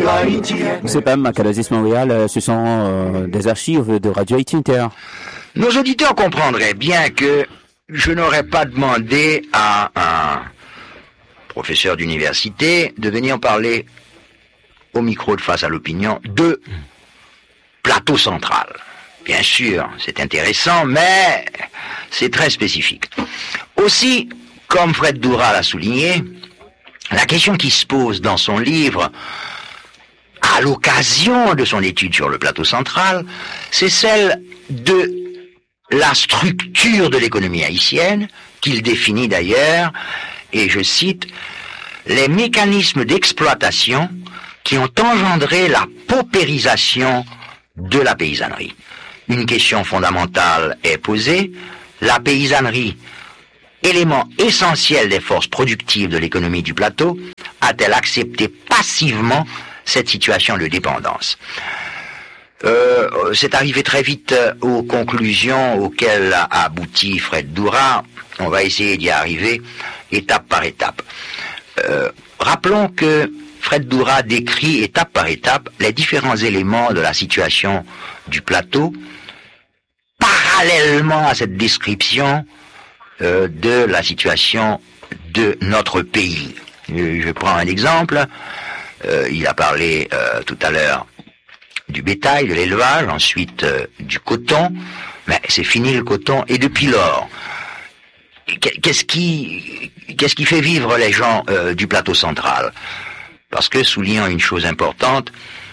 C'est pas Canadis Montréal, ce sont des archives de Radio Haïti Inter. Nos auditeurs comprendraient bien que je n'aurais pas demandé à un professeur d'université de venir parler au micro de Face à l'Opinion de Plateau Central. Bien sûr, c'est intéressant, mais c'est très spécifique. Aussi, comme Fred Doura l'a souligné, la question qui se pose dans son livre, à l'occasion de son étude sur le Plateau Central, c'est celle de la structure de l'économie haïtienne, qu'il définit d'ailleurs, et je cite, « les mécanismes d'exploitation qui ont engendré la paupérisation de la paysannerie ». Une question fondamentale est posée, la paysannerie, élément essentiel des forces productives de l'économie du plateau, a-t-elle accepté passivement cette situation de dépendance ? C'est arrivé très vite aux conclusions auxquelles a abouti Fred Doura. On va essayer d'y arriver étape par étape. Rappelons que Fred Doura décrit étape par étape les différents éléments de la situation du plateau, parallèlement à cette description de la situation de notre pays. Je prends un exemple. Il a parlé tout à l'heure du bétail, de l'élevage, ensuite du coton, mais c'est fini le coton, et depuis lors, qu'est-ce qui fait vivre les gens du plateau central? Parce que, soulignons une chose importante,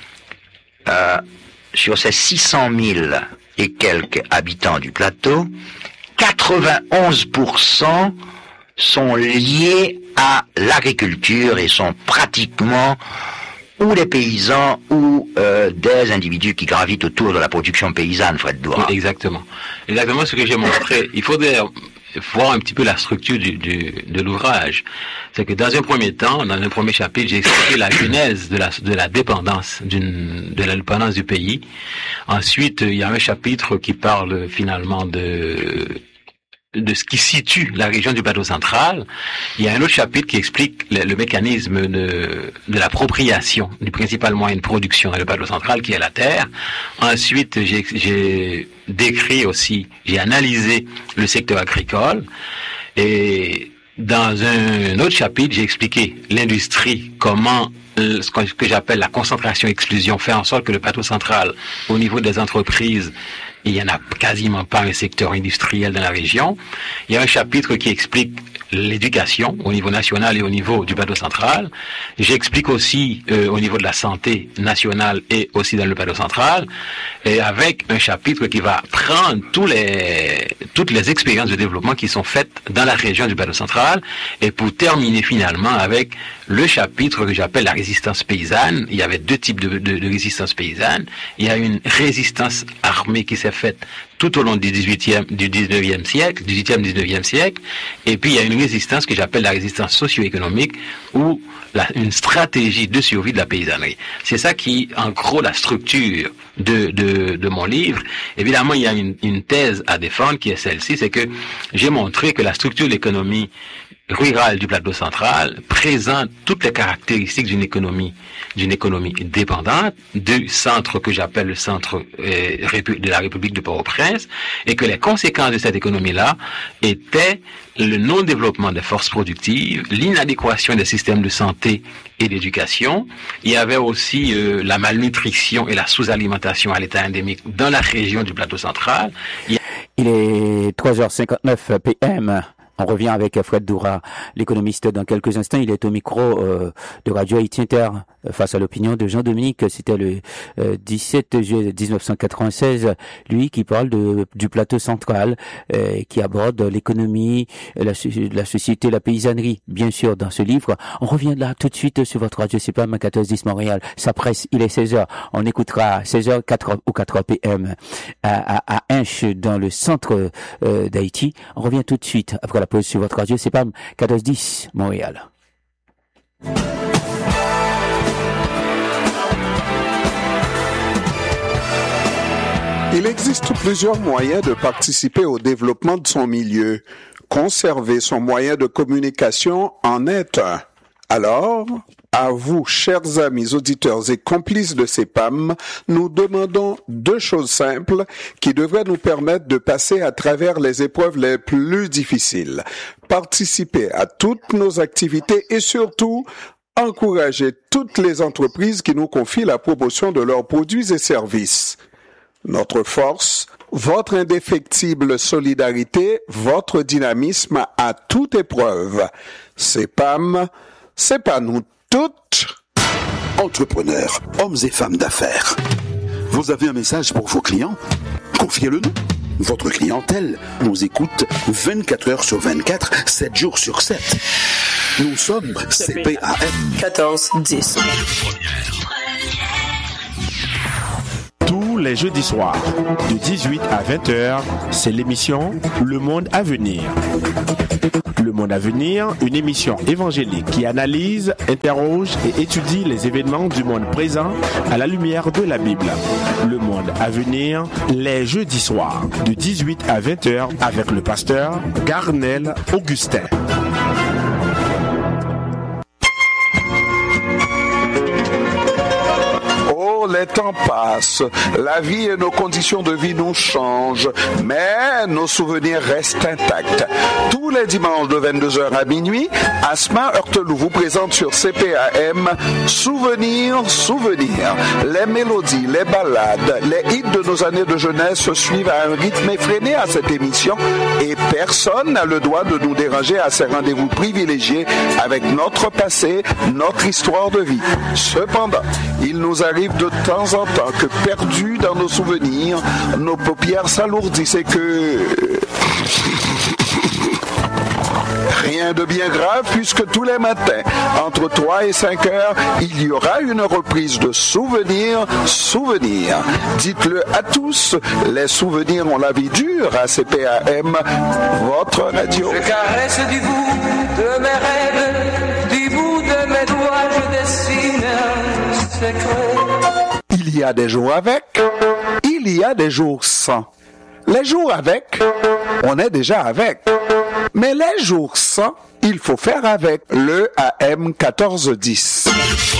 sur ces 600 000 et quelques habitants du plateau, 91% sont liés à l'agriculture et sont pratiquement ou des paysans ou des individus qui gravitent autour de la production paysanne, Fred Doura. Exactement. Exactement ce que j'ai montré. Il faudrait voir un petit peu la structure de l'ouvrage. C'est que dans un premier temps, dans un premier chapitre, j'ai expliqué la genèse de la dépendance de l'indépendance du pays. Ensuite, il y a un chapitre qui parle finalement de ce qui situe la région du plateau central. Il y a un autre chapitre qui explique le mécanisme de l'appropriation du principal moyen de production dans le plateau central, qui est la terre. Ensuite, j'ai décrit aussi, j'ai analysé le secteur agricole. Et dans un autre chapitre, j'ai expliqué l'industrie, comment ce que j'appelle la concentration-exclusion fait en sorte que le plateau central, au niveau des entreprises, il n'y en a quasiment pas un secteur industriel dans la région. Il y a un chapitre qui explique l'éducation au niveau national et au niveau du plateau central. J'explique aussi au niveau de la santé nationale et aussi dans le plateau central, et avec un chapitre qui va prendre toutes les expériences de développement qui sont faites dans la région du plateau central, et pour terminer finalement avec le chapitre que j'appelle la résistance paysanne. Il y avait deux types de résistance paysanne. Il y a une résistance armée qui s'est faite tout au long du 19e siècle, et puis il y a une résistance que j'appelle la résistance socio-économique, ou une stratégie de survie de la paysannerie. C'est ça qui, en gros, la structure de mon livre. Évidemment, il y a une thèse à défendre qui est celle-ci, c'est que j'ai montré que la structure de l'économie rurale du plateau central présente toutes les caractéristiques d'une économie dépendante du centre que j'appelle le centre de la République de Port-au-Prince, et que les conséquences de cette économie-là étaient le non-développement des forces productives, l'inadéquation des systèmes de santé et d'éducation. Il y avait aussi la malnutrition et la sous-alimentation à l'état endémique dans la région du plateau central. Il est 3h59 PM. On revient avec Fred Doura, l'économiste, dans quelques instants. Il est au micro de Radio Haïti Inter, face à l'opinion de Jean-Dominique. C'était le 17 juillet 1996, lui qui parle du plateau central, qui aborde l'économie, la société, la paysannerie, bien sûr, dans ce livre. On revient là tout de suite sur votre radio CPAM 1410 Montréal. Ça presse, il est 16h. On écoutera 16h, 4 ou 4 PM à Hinche, dans le centre d'Haïti. On revient tout de suite après la pause sur votre radio CPAM 1410 Montréal. Il existe plusieurs moyens de participer au développement de son milieu. Conserver son moyen de communication en est un. Alors, À vous, chers amis auditeurs et complices de CEPAM, nous demandons 2 choses simples qui devraient nous permettre de passer à travers les épreuves les plus difficiles. Participer à toutes nos activités et surtout, encourager toutes les entreprises qui nous confient la promotion de leurs produits et services. Notre force, votre indéfectible solidarité, votre dynamisme à toute épreuve. CEPAM, c'est pas nous toutes. Entrepreneurs, hommes et femmes d'affaires. Vous avez un message pour vos clients? Confiez-le-nous. Votre clientèle nous écoute 24 heures sur 24, 7 jours sur 7. Nous sommes CPAM 1410. Tous les jeudis soirs, de 18 à 20h, c'est l'émission Le Monde à venir. Le Monde à venir, une émission évangélique qui analyse, interroge et étudie les événements du monde présent à la lumière de la Bible. Le Monde à venir, les jeudis soirs, de 18 à 20h, avec le pasteur Garnel Augustin. Les temps passent, la vie et nos conditions de vie nous changent, mais nos souvenirs restent intacts. Tous les dimanches de 22h à minuit, Asma Heurtelou vous présente sur CPAM Souvenirs. Les mélodies, les ballades, les hits de nos années de jeunesse se suivent à un rythme effréné à cette émission et personne n'a le droit de nous déranger à ces rendez-vous privilégiés avec notre passé, notre histoire de vie. Cependant, il nous arrive de temps en temps que perdus dans nos souvenirs, nos paupières s'alourdissent et que... Rien de bien grave puisque tous les matins, entre 3 et 5 heures, il y aura une reprise de Souvenirs. Dites-le à tous, les souvenirs ont la vie dure à CPAM, votre radio. Je caresse du bout de mes rêves, du bout de mes doigts, je dessine un secret. Il y a des jours avec, il y a des jours sans. Les jours avec, on est déjà avec. Mais les jours sans, il faut faire avec le AM 1410.